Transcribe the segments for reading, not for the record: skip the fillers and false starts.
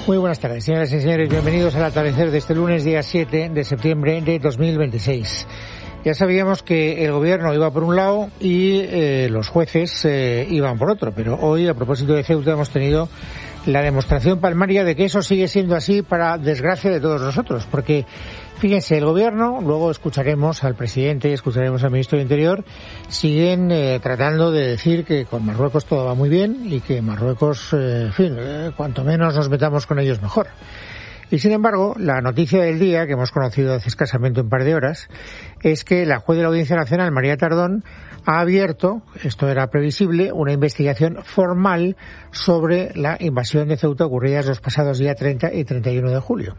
Muy buenas tardes, señoras y señores. Bienvenidos al atardecer de este lunes, día 7 de septiembre de 2026. Ya sabíamos que el gobierno iba por un lado y los jueces iban por otro, pero hoy, a propósito de Ceuta, hemos tenido la demostración palmaria de que eso sigue siendo así para desgracia de todos nosotros, porque fíjense, el gobierno, luego escucharemos al presidente y escucharemos al ministro del Interior, siguen tratando de decir que con Marruecos todo va muy bien y que Marruecos, cuanto menos nos metamos con ellos mejor. Y sin embargo, la noticia del día, que hemos conocido hace escasamente un par de horas, es que la juez de la Audiencia Nacional, María Tardón, ha abierto, esto era previsible, una investigación formal sobre la invasión de Ceuta ocurrida los pasados días 30 y 31 de julio.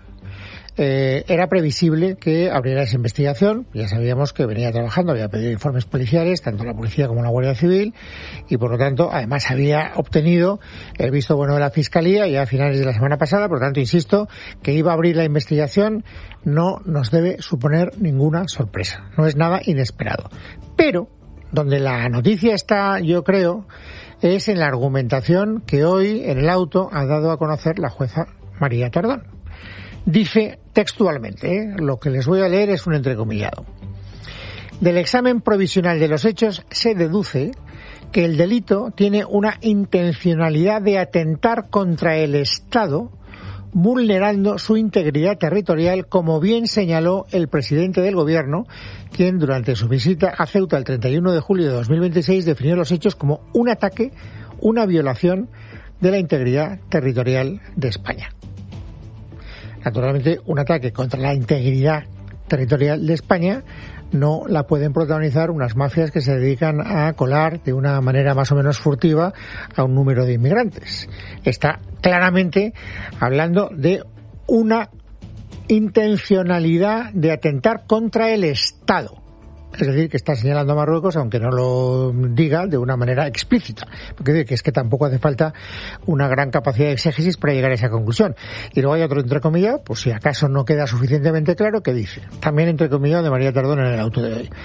Era previsible que abriera esa investigación, ya sabíamos que venía trabajando, había pedido informes policiales, tanto la policía como la Guardia Civil, y por lo tanto, además había obtenido el visto bueno de la Fiscalía ya a finales de la semana pasada, por lo tanto, insisto, que iba a abrir la investigación no nos debe suponer ninguna sorpresa, no es nada inesperado. Pero, donde la noticia está, yo creo, es en la argumentación que hoy en el auto ha dado a conocer la jueza María Tardón. Dice textualmente, lo que les voy a leer es un entrecomillado. Del examen provisional de los hechos se deduce que el delito tiene una intencionalidad de atentar contra el Estado, vulnerando su integridad territorial, como bien señaló el presidente del Gobierno, quien durante su visita a Ceuta el 31 de julio de 2026 definió los hechos como un ataque, una violación de la integridad territorial de España. Naturalmente, un ataque contra la integridad territorial de España no la pueden protagonizar unas mafias que se dedican a colar de una manera más o menos furtiva a un número de inmigrantes. Está claramente hablando de una intencionalidad de atentar contra el Estado. Es decir, que está señalando a Marruecos, aunque no lo diga de una manera explícita. Porque es que tampoco hace falta una gran capacidad de exégesis para llegar a esa conclusión. Y luego hay otro entrecomillado, pues si acaso no queda suficientemente claro, que dice, también entrecomillado de María Tardón en el auto de hoy.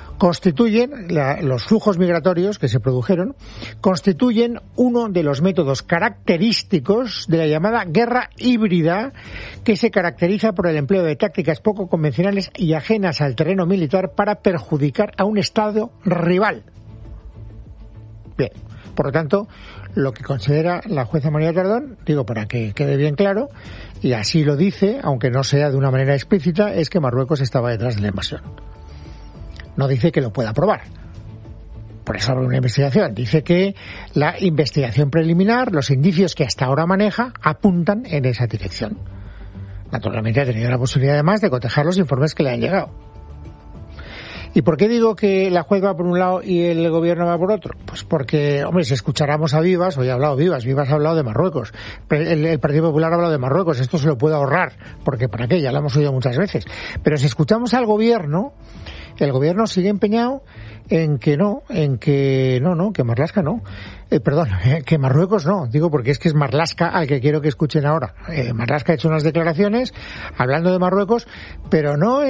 Los flujos migratorios que se produjeron constituyen uno de los métodos característicos de la llamada guerra híbrida, que se caracteriza por el empleo de tácticas poco convencionales y ajenas al terreno militar para perjudicar a un Estado rival. Bien, por lo tanto, lo que considera la jueza María Tardón, digo para que quede bien claro, y así lo dice, aunque no sea de una manera explícita, es que Marruecos estaba detrás de la invasión. No dice que lo pueda probar. Por eso abre una investigación. Dice que la investigación preliminar, los indicios que hasta ahora maneja, apuntan en esa dirección. Naturalmente ha tenido la posibilidad además de cotejar los informes que le han llegado. ¿Y por qué digo que la juez va por un lado y el gobierno va por otro? Pues porque, hombre, si escucháramos a Vivas, hoy ha hablado Vivas ha hablado de Marruecos, el Partido Popular ha hablado de Marruecos, esto se lo puede ahorrar, porque ¿para qué? Ya lo hemos oído muchas veces. Pero si escuchamos al gobierno, el gobierno sigue empeñado en que que Marlaska no. Que Marruecos no. Digo porque es que es Marlaska al que quiero que escuchen ahora. Marlaska ha hecho unas declaraciones hablando de Marruecos, pero no